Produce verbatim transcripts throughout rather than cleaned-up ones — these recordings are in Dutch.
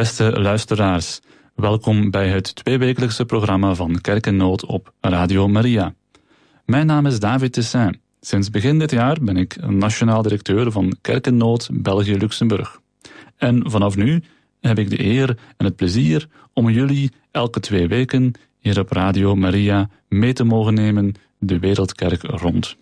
Beste luisteraars, welkom bij het tweewekelijkse programma van Kerk in Nood op Radio Maria. Mijn naam is David Tessin. Sinds begin dit jaar ben ik nationaal directeur van Kerk in Nood België-Luxemburg. En vanaf nu heb ik de eer en het plezier om jullie elke twee weken hier op Radio Maria mee te mogen nemen de Wereldkerk rond.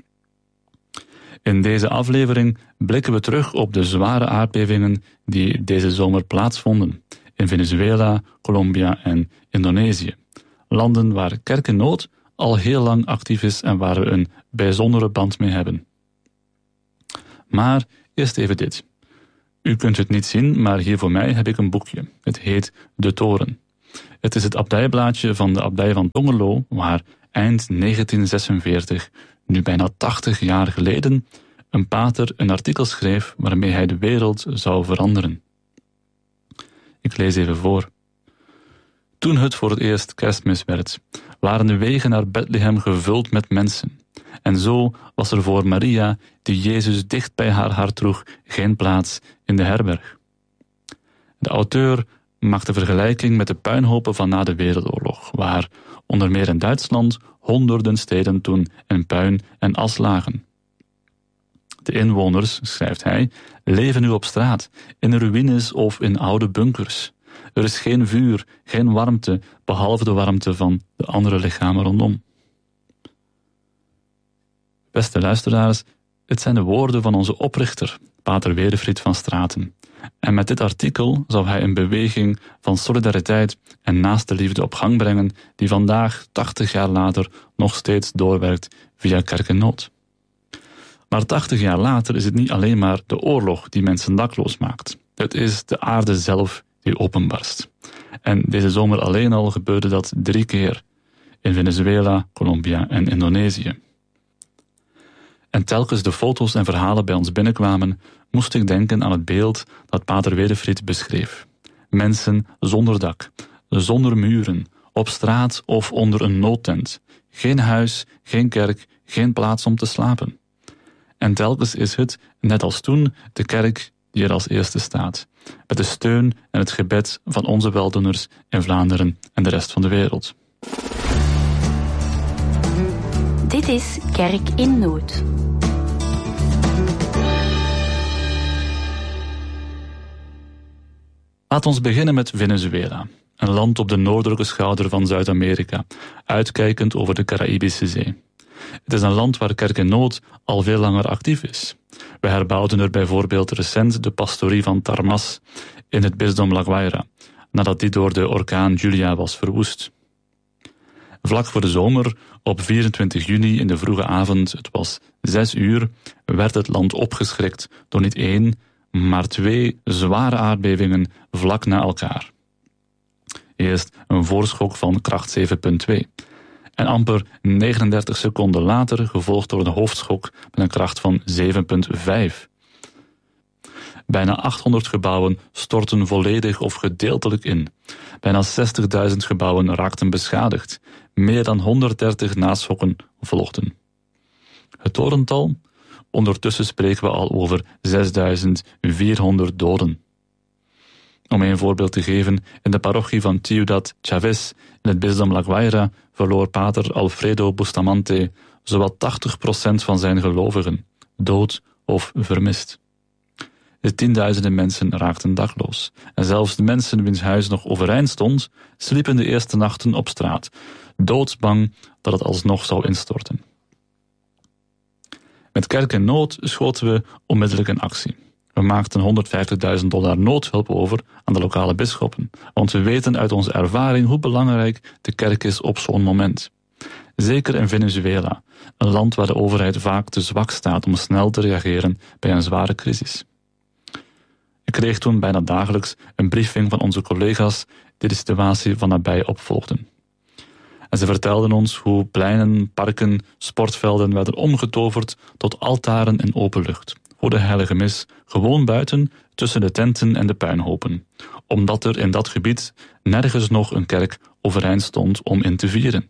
In deze aflevering blikken we terug op de zware aardbevingen die deze zomer plaatsvonden in Venezuela, Colombia en Indonesië. Landen waar Kerk in Nood al heel lang actief is en waar we een bijzondere band mee hebben. Maar eerst even dit. U kunt het niet zien, maar hier voor mij heb ik een boekje. Het heet De Toren. Het is het abdijblaadje van de abdij van Tongerlo, waar eind negentien zesenveertig, nu bijna tachtig jaar geleden, een pater een artikel schreef waarmee hij de wereld zou veranderen. Ik lees even voor. Toen het voor het eerst kerstmis werd, waren de wegen naar Bethlehem gevuld met mensen. En zo was er voor Maria, die Jezus dicht bij haar hart droeg, geen plaats in de herberg. De auteur maakt de vergelijking met de puinhopen van na de Wereldoorlog, waar, onder meer in Duitsland, honderden steden toen in puin en as lagen. De inwoners, schrijft hij, leven nu op straat, in ruïnes of in oude bunkers. Er is geen vuur, geen warmte, behalve de warmte van de andere lichamen rondom. Beste luisteraars, het zijn de woorden van onze oprichter, pater Wedefried van Straten. En met dit artikel zou hij een beweging van solidariteit en naaste liefde op gang brengen, die vandaag, tachtig jaar later, nog steeds doorwerkt via Kerk in Nood. Maar tachtig jaar later is het niet alleen maar de oorlog die mensen dakloos maakt. Het is de aarde zelf die openbarst. En deze zomer alleen al gebeurde dat drie keer. In Venezuela, Colombia en Indonesië. En telkens de foto's en verhalen bij ons binnenkwamen, moest ik denken aan het beeld dat pater Wedefried beschreef. Mensen zonder dak, zonder muren, op straat of onder een noodtent. Geen huis, geen kerk, geen plaats om te slapen. En telkens is het, net als toen, de kerk die er als eerste staat. Met de steun en het gebed van onze weldoeners in Vlaanderen en de rest van de wereld. Dit is Kerk in Nood. Laat ons beginnen met Venezuela. Een land op de noordelijke schouder van Zuid-Amerika, uitkijkend over de Caraïbische Zee. Het is een land waar Kerk in Nood al veel langer actief is. We herbouwden er bijvoorbeeld recent de pastorie van Tarmas in het bisdom La Guaira, nadat die door de orkaan Julia was verwoest. Vlak voor de zomer, op vierentwintig juni in de vroege avond, het was zes uur, werd het land opgeschrikt door niet één, maar twee zware aardbevingen vlak na elkaar. Eerst een voorschok van kracht zeven komma twee. En amper negenendertig seconden later gevolgd door een hoofdschok met een kracht van zeven komma vijf. Bijna achthonderd gebouwen stortten volledig of gedeeltelijk in. Bijna zestigduizend gebouwen raakten beschadigd. Meer dan honderddertig naschokken volgden. Het dodental? Ondertussen spreken we al over zesduizend vierhonderd doden. Om een voorbeeld te geven, in de parochie van Ciudad Chavez in het bisdom La Guaira verloor pater Alfredo Bustamante zowat tachtig procent van zijn gelovigen, dood of vermist. De tienduizenden mensen raakten dakloos. En zelfs de mensen wiens huis nog overeind stond, sliepen de eerste nachten op straat, doodsbang dat het alsnog zou instorten. Met Kerk in Nood schoten we onmiddellijk in actie. We maakten honderdvijftigduizend dollar noodhulp over aan de lokale bisschoppen, want we weten uit onze ervaring hoe belangrijk de kerk is op zo'n moment. Zeker in Venezuela, een land waar de overheid vaak te zwak staat om snel te reageren bij een zware crisis. Ik kreeg toen bijna dagelijks een briefing van onze collega's die de situatie van nabij opvolgden. En ze vertelden ons hoe pleinen, parken, sportvelden werden omgetoverd tot altaren in open lucht, voor de heilige mis, gewoon buiten, tussen de tenten en de puinhopen, omdat er in dat gebied nergens nog een kerk overeind stond om in te vieren.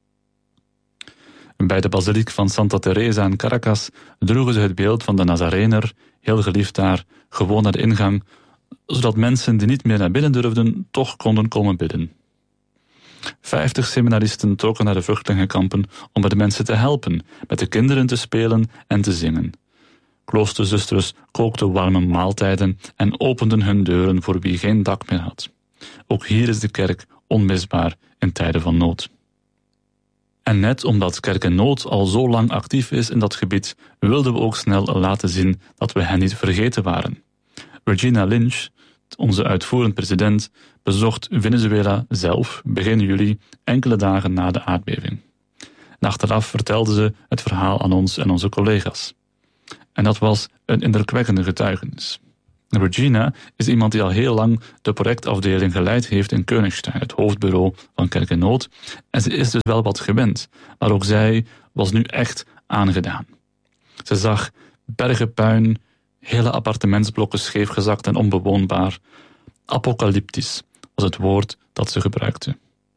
Bij de basiliek van Santa Teresa in Caracas droegen ze het beeld van de Nazarener, heel geliefd daar, gewoon naar de ingang, zodat mensen die niet meer naar binnen durfden, toch konden komen bidden. Vijftig seminaristen trokken naar de vluchtelingenkampen om bij de mensen te helpen, met de kinderen te spelen en te zingen. Kloosterzusters kookten warme maaltijden en openden hun deuren voor wie geen dak meer had. Ook hier is de kerk onmisbaar in tijden van nood. En net omdat Kerk in Nood al zo lang actief is in dat gebied, wilden we ook snel laten zien dat we hen niet vergeten waren. Regina Lynch, onze uitvoerend president, bezocht Venezuela zelf begin juli, enkele dagen na de aardbeving. En achteraf vertelde ze het verhaal aan ons en onze collega's. En dat was een indrukwekkende getuigenis. Regina is iemand die al heel lang de projectafdeling geleid heeft in Koningsstein, het hoofdbureau van Kerk in Nood. En ze is dus wel wat gewend, maar ook zij was nu echt aangedaan. Ze zag bergen puin, hele appartementsblokken scheefgezakt en onbewoonbaar. Apocalyptisch was het woord dat ze gebruikte.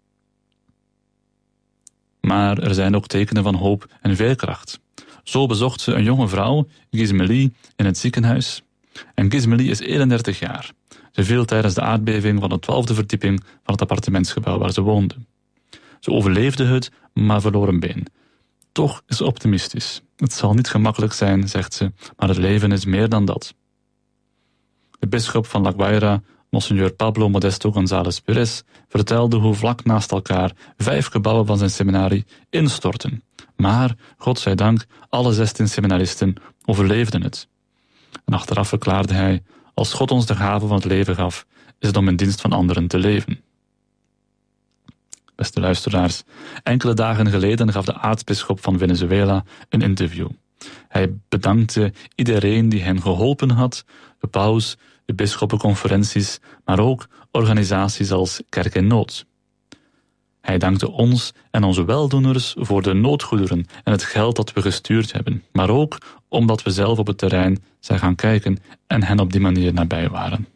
Maar er zijn ook tekenen van hoop en veerkracht. Zo bezocht ze een jonge vrouw, Gizmeli, in het ziekenhuis. En Gizmeli is eenendertig jaar. Ze viel tijdens de aardbeving van de twaalfde verdieping van het appartementsgebouw waar ze woonde. Ze overleefde het, maar verloor een been. Toch is ze optimistisch. Het zal niet gemakkelijk zijn, zegt ze, maar het leven is meer dan dat. De bisschop van La Guaira, Monseigneur Pablo Modesto González Pérez, vertelde hoe vlak naast elkaar vijf gebouwen van zijn seminarie instortten. Maar, godzijdank, alle zestien seminaristen overleefden het. En achteraf verklaarde hij, als God ons de gave van het leven gaf, is het om in dienst van anderen te leven. Beste luisteraars, enkele dagen geleden gaf de aartsbisschop van Venezuela een interview. Hij bedankte iedereen die hen geholpen had, de paus, de bisschoppenconferenties, maar ook organisaties als Kerk in Nood. Hij dankte ons en onze weldoeners voor de noodgoederen en het geld dat we gestuurd hebben, maar ook omdat we zelf op het terrein zijn gaan kijken en hen op die manier nabij waren.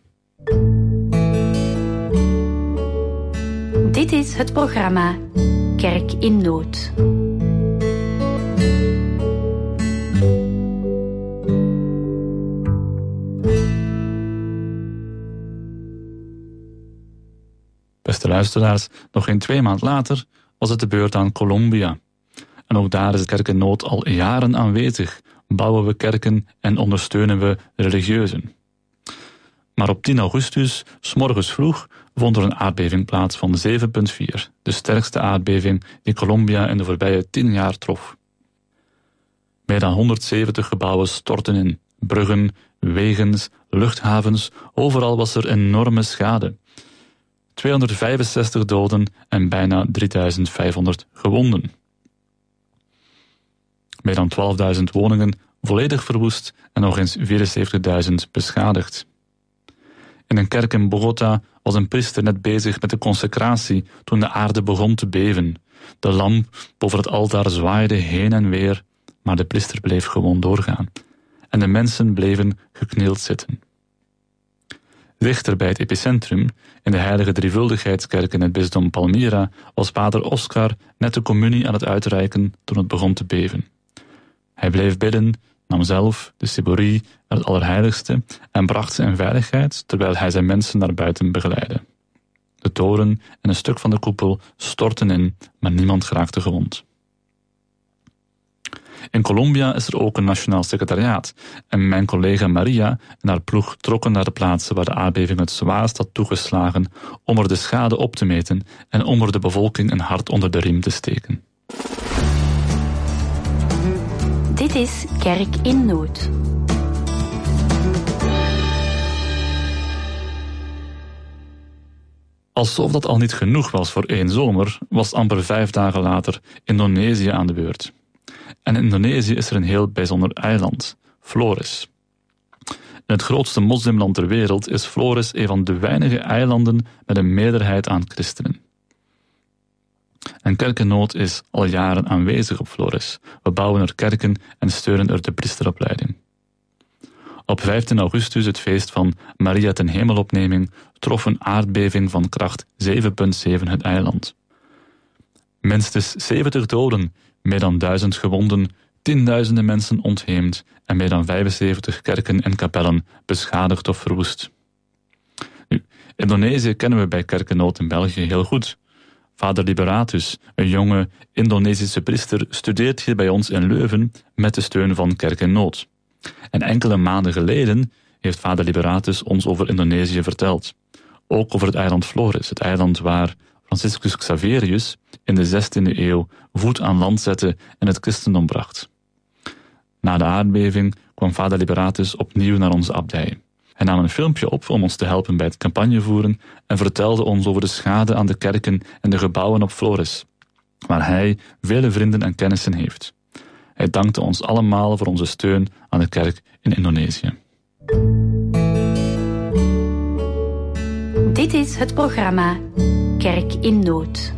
Dit is het programma Kerk in Nood. Beste luisteraars, nog geen twee maand later was het de beurt aan Colombia. En ook daar is de Kerk in Nood al jaren aanwezig. Bouwen we kerken en ondersteunen we religieuzen. Maar op tien augustus, 's morgens vroeg, vond er een aardbeving plaats van zeven komma vier. De sterkste aardbeving die Colombia in de voorbije tien jaar trof. Meer dan honderdzeventig gebouwen stortten in. Bruggen, wegens, luchthavens, overal was er enorme schade. tweehonderdvijfenzestig doden en bijna drieduizend vijfhonderd gewonden. Meer dan twaalfduizend woningen volledig verwoest en nog eens vierenzeventigduizend beschadigd. In een kerk in Bogota was een priester net bezig met de consecratie toen de aarde begon te beven. De lamp boven het altaar zwaaide heen en weer, maar de priester bleef gewoon doorgaan. En de mensen bleven geknield zitten. Dichter bij het epicentrum, in de Heilige Drievuldigheidskerk in het bisdom Palmira, was vader Oscar net de communie aan het uitreiken toen het begon te beven. Hij bleef bidden, nam zelf de ciborie naar het Allerheiligste en bracht ze in veiligheid, terwijl hij zijn mensen naar buiten begeleidde. De toren en een stuk van de koepel stortten in, maar niemand geraakte gewond. In Colombia is er ook een nationaal secretariaat en mijn collega Maria en haar ploeg trokken naar de plaatsen waar de aardbeving het zwaarst had toegeslagen om er de schade op te meten en om er de bevolking een hart onder de riem te steken. Dit is Kerk in Nood. Alsof dat al niet genoeg was voor één zomer, was amper vijf dagen later Indonesië aan de beurt. En in Indonesië is er een heel bijzonder eiland, Flores. In het grootste moslimland ter wereld is Flores een van de weinige eilanden met een meerderheid aan christenen. En Kerk in Nood is al jaren aanwezig op Flores. We bouwen er kerken en steunen er de priesteropleiding. Op vijftien augustus, het feest van Maria ten Hemelopneming, trof een aardbeving van kracht zeven komma zeven het eiland. Minstens zeventig doden, meer dan duizend gewonden, tienduizenden mensen ontheemd en meer dan vijfenzeventig kerken en kapellen beschadigd of verwoest. Indonesië kennen we bij Kerk in Nood in België heel goed. Vader Liberatus, een jonge Indonesische priester, studeert hier bij ons in Leuven met de steun van Kerk in Nood. En enkele maanden geleden heeft vader Liberatus ons over Indonesië verteld. Ook over het eiland Flores, het eiland waar Franciscus Xaverius in de zestiende eeuw voet aan land zette en het christendom bracht. Na de aardbeving kwam vader Liberatus opnieuw naar onze abdij. Hij nam een filmpje op om ons te helpen bij het campagnevoeren en vertelde ons over de schade aan de kerken en de gebouwen op Flores, waar hij vele vrienden en kennissen heeft. Hij dankte ons allemaal voor onze steun aan de kerk in Indonesië. Dit is het programma Kerk in Nood.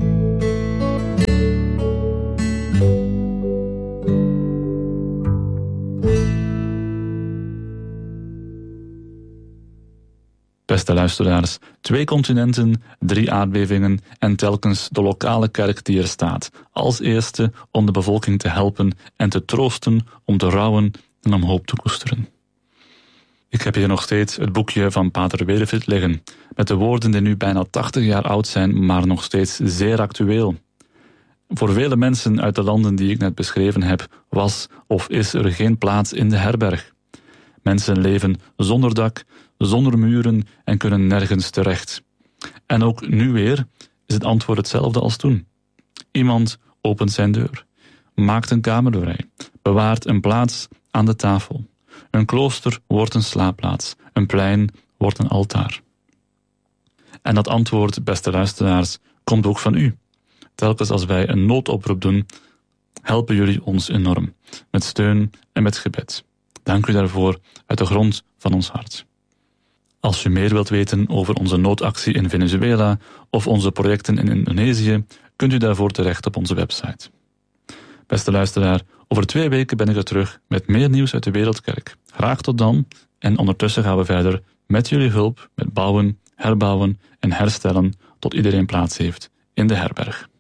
Beste luisteraars, twee continenten, drie aardbevingen en telkens de lokale kerk die er staat. Als eerste om de bevolking te helpen en te troosten, om te rouwen en om hoop te koesteren. Ik heb hier nog steeds het boekje van Pater Werenfried liggen, met de woorden die nu bijna tachtig jaar oud zijn, maar nog steeds zeer actueel. Voor vele mensen uit de landen die ik net beschreven heb, was of is er geen plaats in de herberg. Mensen leven zonder dak, zonder muren en kunnen nergens terecht. En ook nu weer is het antwoord hetzelfde als toen. Iemand opent zijn deur, maakt een kamer vrij, bewaart een plaats aan de tafel. Een klooster wordt een slaapplaats, een plein wordt een altaar. En dat antwoord, beste luisteraars, komt ook van u. Telkens als wij een noodoproep doen, helpen jullie ons enorm, met steun en met gebed. Dank u daarvoor uit de grond van ons hart. Als u meer wilt weten over onze noodactie in Venezuela of onze projecten in Indonesië, kunt u daarvoor terecht op onze website. Beste luisteraar, over twee weken ben ik er terug met meer nieuws uit de Wereldkerk. Graag tot dan en ondertussen gaan we verder met jullie hulp met bouwen, herbouwen en herstellen tot iedereen plaats heeft in de herberg.